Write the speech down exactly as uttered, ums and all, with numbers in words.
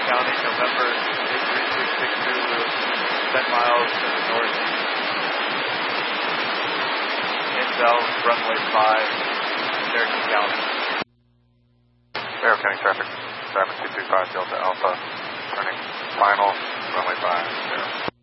County, November eight three six six two, ten miles to the northeast. Intel, runway five, Cherokee County. Cherokee County traffic, traffic two two five Delta Alpha, running final, runway five, zero.